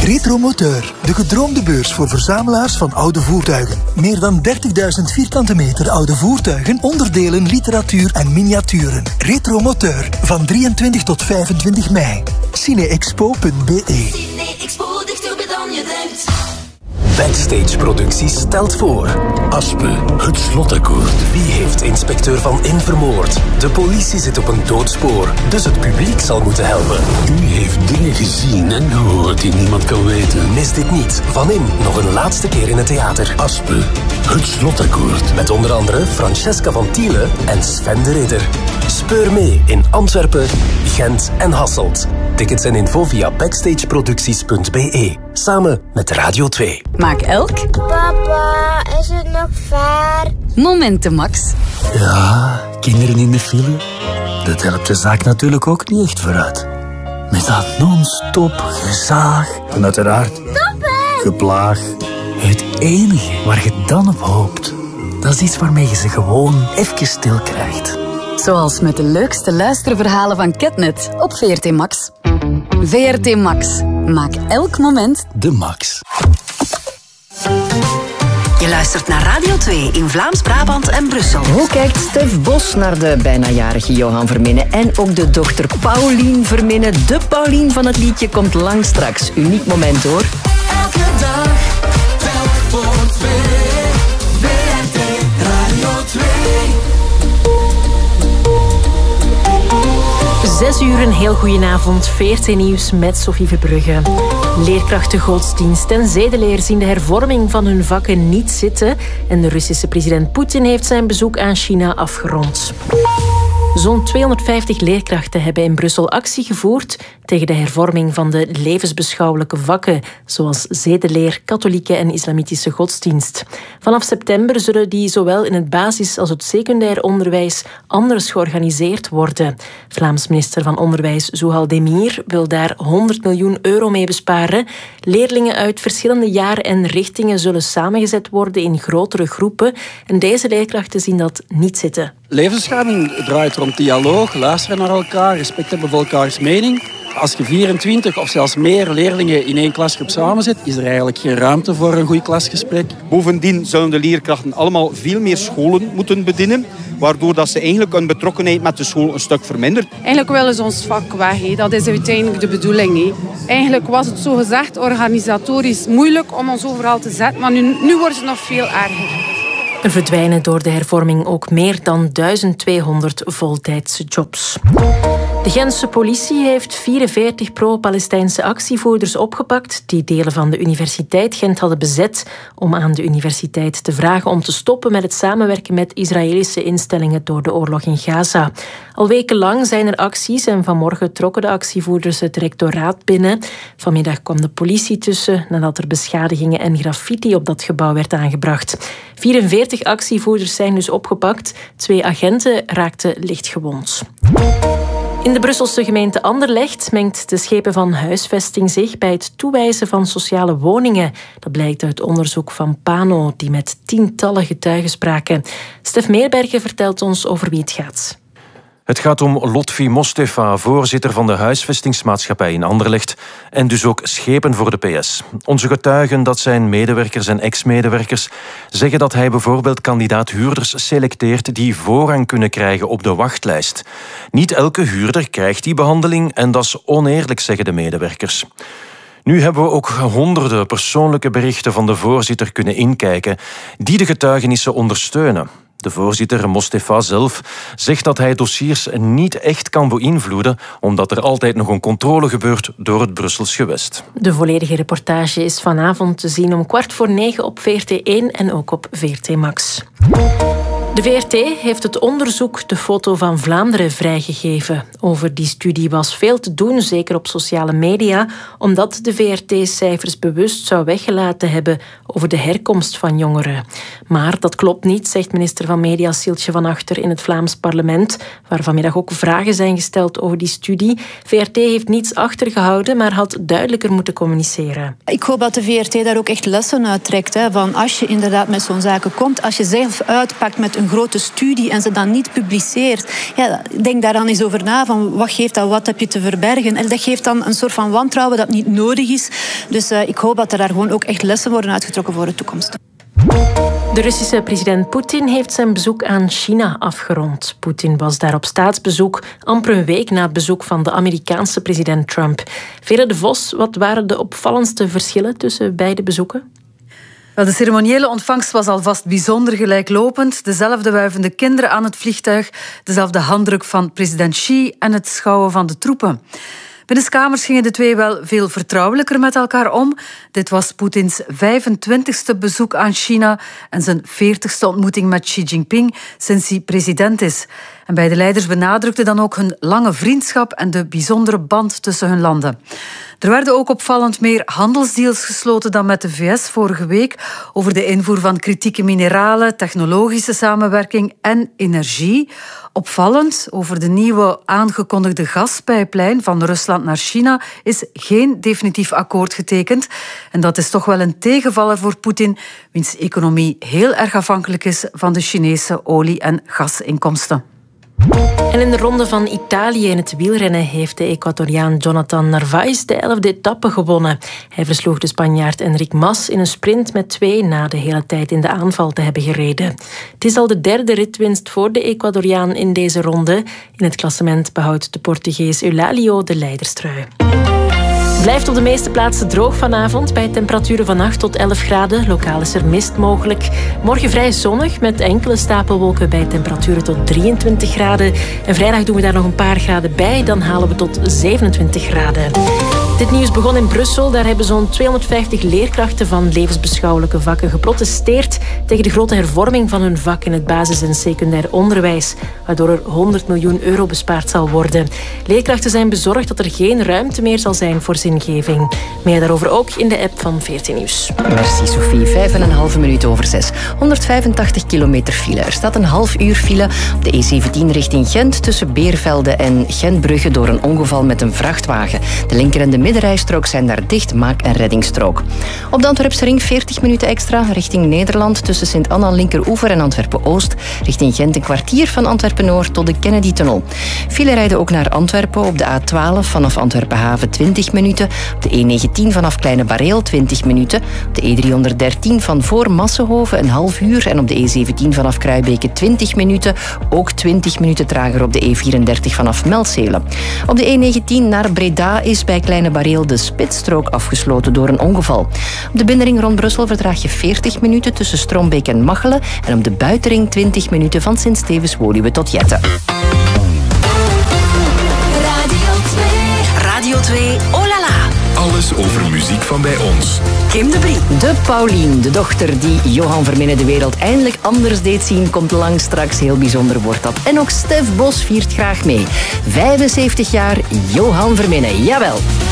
Retromoteur, de gedroomde beurs voor verzamelaars van oude voertuigen. Meer dan 30.000 vierkante meter oude voertuigen, onderdelen, literatuur en miniaturen. Retromoteur, van 23 tot 25 mei. Cineexpo.be. Cine-expo, dichterbij dan je denkt. Backstage Producties stelt voor. Aspe, het slotakkoord. Wie heeft inspecteur Van In vermoord? De politie zit op een doodspoor, dus het publiek zal moeten helpen. U heeft dingen gezien en gehoord die niemand kan weten. Mis dit niet. Van In nog een laatste keer in het theater. Aspe, het slotakkoord. Met onder andere Francesca van Thiele en Sven de Ridder. Speur mee in Antwerpen, Gent en Hasselt. Tickets en info via backstageproducties.be. Samen met Radio 2. Maak elk... Papa, is het nog ver? Momenten, Max. Ja, kinderen in de file. Dat helpt de zaak natuurlijk ook niet echt vooruit. Met dat non-stop gezaag en uiteraard geplaag. Het enige waar je dan op hoopt, dat is iets waarmee je ze gewoon even stil krijgt. Zoals met de leukste luisterverhalen van Catnet op VRT Max. VRT Max. Maak elk moment de max. Je luistert naar Radio 2 in Vlaams-Brabant en Brussel. Hoe kijkt Stef Bos naar de bijna jarige Johan Verminnen en ook de dochter Paulien Verminnen? De Paulien van het liedje komt lang straks. Uniek moment hoor. Elke dag, telk voor twee. VRT Radio 2. 6 uur, een heel goedenavond. VRT Nieuws met Sophie Verbrugge. Leerkrachten godsdienst en zedeleer zien de hervorming van hun vakken niet zitten. En de Russische president Poetin heeft zijn bezoek aan China afgerond. Zo'n 250 leerkrachten hebben in Brussel actie gevoerd tegen de hervorming van de levensbeschouwelijke vakken, zoals zedeleer, katholieke en islamitische godsdienst. Vanaf september zullen die zowel in het basis- als het secundair onderwijs anders georganiseerd worden. Vlaams minister van Onderwijs Zouhal Demir wil daar 100 miljoen euro mee besparen. Leerlingen uit verschillende jaren en richtingen zullen samengezet worden in grotere groepen. En deze leerkrachten zien dat niet zitten. Levensbeschouwing draait rond dialoog, luisteren naar elkaar, respect hebben voor elkaars mening. Als je 24 of zelfs meer leerlingen in één klasgroep samenzet, is er eigenlijk geen ruimte voor een goed klasgesprek. Bovendien zullen de leerkrachten allemaal veel meer scholen moeten bedienen, waardoor dat ze eigenlijk hun betrokkenheid met de school een stuk vermindert. Eigenlijk willen ze ons vak weg. Dat is uiteindelijk de bedoeling. Eigenlijk was het zo gezegd organisatorisch moeilijk om ons overal te zetten, maar nu wordt het nog veel erger. Er verdwijnen door de hervorming ook meer dan 1200 voltijdse jobs. De Gentse politie heeft 44 pro-Palestijnse actievoerders opgepakt die delen van de Universiteit Gent hadden bezet om aan de universiteit te vragen om te stoppen met het samenwerken met Israëlische instellingen door de oorlog in Gaza. Al wekenlang zijn er acties en vanmorgen trokken de actievoerders het rectoraat binnen. Vanmiddag kwam de politie tussen nadat er beschadigingen en graffiti op dat gebouw werd aangebracht. 44 actievoerders zijn dus opgepakt. 2 agenten raakten lichtgewond. In de Brusselse gemeente Anderlecht mengt de schepen van huisvesting zich bij het toewijzen van sociale woningen. Dat blijkt uit onderzoek van Pano, die met tientallen getuigen spraken. Stef Meerbergen vertelt ons over wie het gaat. Het gaat om Lotfi Mostefa, voorzitter van de huisvestingsmaatschappij in Anderlecht en dus ook schepen voor de PS. Onze getuigen, dat zijn medewerkers en ex-medewerkers, zeggen dat hij bijvoorbeeld kandidaat-huurders selecteert die voorrang kunnen krijgen op de wachtlijst. Niet elke huurder krijgt die behandeling en dat is oneerlijk, zeggen de medewerkers. Nu hebben we ook honderden persoonlijke berichten van de voorzitter kunnen inkijken die de getuigenissen ondersteunen. De voorzitter, Mostefa zelf, zegt dat hij dossiers niet echt kan beïnvloeden, omdat er altijd nog een controle gebeurt door het Brussels gewest. De volledige reportage is vanavond te zien om 9:15 op VRT1 en ook op VRT Max. De VRT heeft het onderzoek De Foto van Vlaanderen vrijgegeven. Over die studie was veel te doen, zeker op sociale media, omdat de VRT cijfers bewust zou weggelaten hebben over de herkomst van jongeren. Maar dat klopt niet, zegt minister van Media Sieltje van Achter in het Vlaams parlement, waar vanmiddag ook vragen zijn gesteld over die studie. VRT heeft niets achtergehouden, maar had duidelijker moeten communiceren. Ik hoop dat de VRT daar ook echt lessen uit trekt. Van als je inderdaad met zo'n zaken komt, als je zelf uitpakt met een een grote studie en ze dan niet publiceert, ja, denk daar dan eens over na. Van wat geeft dat, wat heb je te verbergen? En dat geeft dan een soort van wantrouwen dat niet nodig is. Dus ik hoop dat er daar gewoon ook echt lessen worden uitgetrokken voor de toekomst. De Russische president Poetin heeft zijn bezoek aan China afgerond. Poetin was daar op staatsbezoek, amper een week na het bezoek van de Amerikaanse president Trump. Vere de Vos, wat waren de opvallendste verschillen tussen beide bezoeken? Wel, de ceremoniële ontvangst was alvast bijzonder gelijklopend. Dezelfde wuivende kinderen aan het vliegtuig, dezelfde handdruk van president Xi en het schouwen van de troepen. Binnenskamers gingen de twee wel veel vertrouwelijker met elkaar om. Dit was Poetins 25e bezoek aan China en zijn 40e ontmoeting met Xi Jinping sinds hij president is. En beide leiders benadrukten dan ook hun lange vriendschap en de bijzondere band tussen hun landen. Er werden ook opvallend meer handelsdeals gesloten dan met de VS vorige week over de invoer van kritieke mineralen, technologische samenwerking en energie. Opvallend, over de nieuwe aangekondigde gaspijplijn van Rusland naar China is geen definitief akkoord getekend. En dat is toch wel een tegenvaller voor Poetin, wiens economie heel erg afhankelijk is van de Chinese olie- en gasinkomsten. En in de ronde van Italië in het wielrennen heeft de Ecuadoriaan Jonathan Narvaez de 11e etappe gewonnen. Hij versloeg de Spanjaard Enric Mas in een sprint met 2 na de hele tijd in de aanval te hebben gereden. Het is al de 3e ritwinst voor de Ecuadoriaan in deze ronde. In het klassement behoudt de Portugees Eulálio de leiderstrui. Het blijft op de meeste plaatsen droog vanavond bij temperaturen van 8 tot 11 graden. Lokaal is er mist mogelijk. Morgen vrij zonnig met enkele stapelwolken bij temperaturen tot 23 graden. En vrijdag doen we daar nog een paar graden bij. Dan halen we tot 27 graden. Dit nieuws begon in Brussel. Daar hebben zo'n 250 leerkrachten van levensbeschouwelijke vakken geprotesteerd tegen de grote hervorming van hun vak in het basis- en secundair onderwijs, waardoor er 100 miljoen euro bespaard zal worden. Leerkrachten zijn bezorgd dat er geen ruimte meer zal zijn voor zingeving. Meer daarover ook in de app van 14 Nieuws. Merci Sophie, 5,5 minuten over 6. 185 kilometer file. Er staat een half uur file op de E17 richting Gent tussen Beervelde en Gentbrugge door een ongeval met een vrachtwagen. De linker en de middenrijstrook zijn daar dicht, maak een reddingsstrook. Op de Antwerpse ring 40 minuten extra richting Nederland tussen Sint-Anna Linkeroever en Antwerpen-Oost. Richting Gent een kwartier van Antwerpen-Noord tot de Kennedy-tunnel. File rijden ook naar Antwerpen op de A12 vanaf Antwerpen-Haven 20 minuten. Op de E19 vanaf Kleine Bareel 20 minuten. Op de E313 van voor Massenhoven een half uur. En op de E17 vanaf Kruibeke 20 minuten. Ook 20 minuten trager op de E34 vanaf Melzelen. Op de E19 naar Breda is bij Kleine Bareel de spitsstrook afgesloten door een ongeval. Op de binnenring rond Brussel vertraag je 40 minuten tussen Strombeek en Machelen. En op de buitenring 20 minuten van Sint-Stevens-Woluwe tot Jette. Radio 2, oh la la. Alles over muziek van bij ons. Kim de Brie. De Paulien, de dochter die Johan Verminnen de wereld eindelijk anders deed zien, komt lang straks. Heel bijzonder wordt dat. En ook Stef Bos viert graag mee. 75 jaar Johan Verminnen, jawel.